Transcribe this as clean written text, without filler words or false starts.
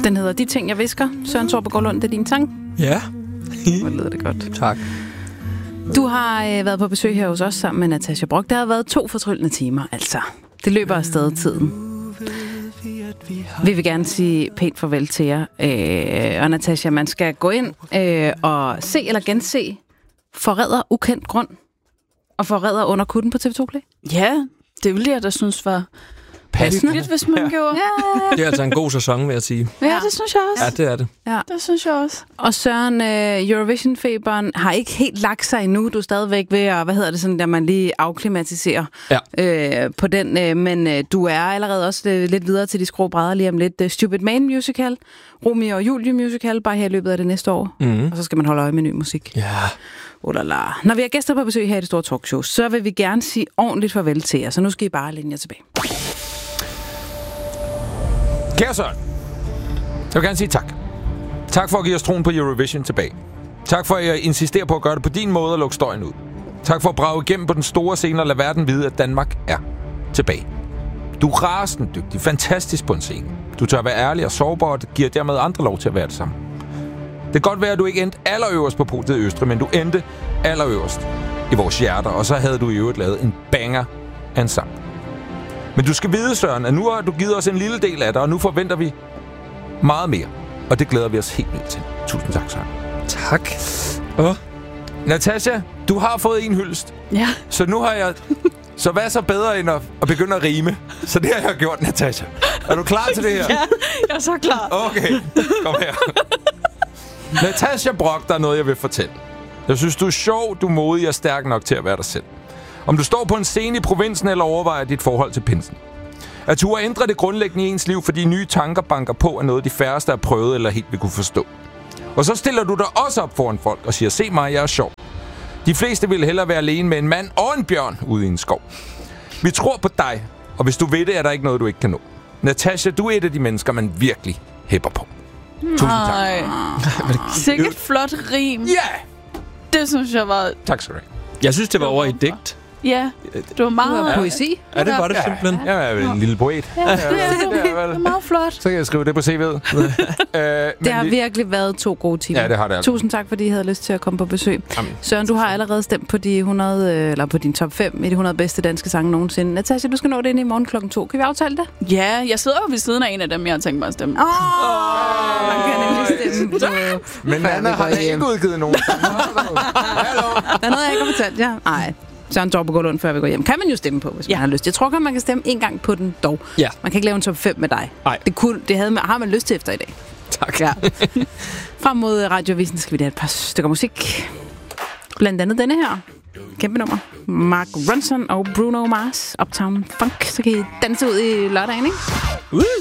Den hedder De ting, jeg visker. Søren Torbegaard Lund, det er din sang. Ja. Hvor lyder det godt. Tak. Du har været på besøg her hos os sammen med Natasja Brock. Der har været 2 fortryllende timer, altså. Det løber afsted tiden. Vi vil gerne sige pænt farvel til jer. Og Natasja, man skal gå ind og se eller gense Forræder ukendt grund og Forræder under kutten på TV2 Play. Ja, det ville jeg da synes var passende, hvis man gjorde. Ja. Det er altså en god sæson, vil jeg sige. Ja, det synes jeg også. Ja, det er det. Ja. Det synes jeg også. Og Søren, Eurovision-feberen har ikke helt lagt sig endnu. Du er stadigvæk ved at, sådan der man lige afklimatiserer på den. Men du er allerede også lidt videre til de skrå brædder lige om lidt. Stupid Man musical, Romeo og Julie musical, bare her i løbet af det næste år. Og så skal man holde øje med ny musik. Ja. Når vi har gæster på besøg her i det store talkshow, så vil vi gerne sige ordentligt farvel til jer. Så nu skal I bare læne jer tilbage. Kære Søren, jeg vil gerne sige tak. Tak for at give os troen på Eurovision tilbage. Tak for at insistere på at gøre det på din måde og lukke støjen ud. Tak for at brage igennem på den store scene og lade verden vide, at Danmark er tilbage. Du er rasende dygtig, fantastisk på en scene. Du tør være ærlig og sårbar, og det giver dermed andre lov til at være det samme. Det kan godt være, at du ikke endte allerøverst på podiet i Østrig, men du endte allerøverst i vores hjerter, og så havde du i øvrigt lavet en banger af en sang. Men du skal vide, Søren, at nu har du givet os en lille del af det, og nu forventer vi meget mere. Og det glæder vi os helt vildt til. Tusind tak, Søren. Tak. Natasja, du har fået en hyldest. Ja. Så nu har jeg... Så hvad er så bedre end at begynde at rime? Så det har jeg gjort, Natasja. Er du klar til det her? Ja, jeg er så klar. Okay, kom her. Natasja Brock, der er noget, jeg vil fortælle. Jeg synes, du er sjov, du er modig og stærk nok til at være dig selv. Om du står på en scene i provinsen eller overvejer dit forhold til pinsen. At turde ændre det grundlæggende i ens liv, fordi nye tanker banker på, er noget de færreste har prøvet eller helt vil kunne forstå. Og så stiller du dig også op foran folk og siger, se mig, jeg er sjov. De fleste vil hellere være alene med en mand og en bjørn ude i en skov. Vi tror på dig, og hvis du ved det, er der ikke noget, du ikke kan nå. Natasja, du er et af de mennesker, man virkelig hæpper på. Tusind tak. Sikkert flot rim. Ja! Det synes jeg var... Tak skal du have. Jeg synes, det var over i digt. Ja, det var meget... Poesi? Ja, det var det simpelthen. Jeg er vel en lille poet. Ja, det var meget flot. Så kan jeg skrive det på CV'et. Det har virkelig været 2 gode timer. Ja, det har det altså. Tusind tak, fordi I havde lyst til at komme på besøg. Amen. Søren, du har allerede stemt på de 100, eller på din top 5 i de 100 bedste danske sange nogensinde. Natasja, du skal nå det ind i morgen kl. 2. Kan vi aftale det? Ja, jeg sidder jo ved siden af en af dem, jeg har tænkt mig at stemme. Man kan nemlig stemme på... Men Anna har ikke udgivet nogen. Hallo. Der er noget, jeg ikke har fortalt jer. Nej. Søren Torbegaard Lund, før vi går hjem. Kan man jo stemme på, hvis man har lyst. Jeg tror godt, man kan stemme en gang på den dog. Ja. Man kan ikke lave en top 5 med dig. Nej. Det har man lyst til efter i dag. Tak. Ja. Frem mod Radiovisen skal vi have et par stykker musik. Blandt andet denne her. Kæmpe nummer. Mark Ronson og Bruno Mars. Uptown Funk. Så kan I danse ud i lørdagen, ikke?